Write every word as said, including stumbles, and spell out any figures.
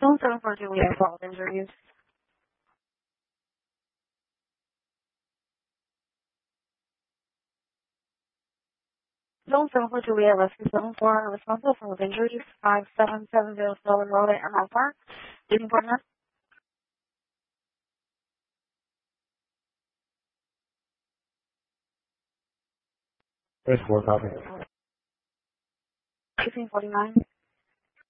Zone seven four two, we have fault injuries. Zone seven four two, we have rescue seven four, responsible for injuries, five seven seven zero Sullivan Road at Emerald Park. Leading partner. There's four copy. eighteen forty-nine.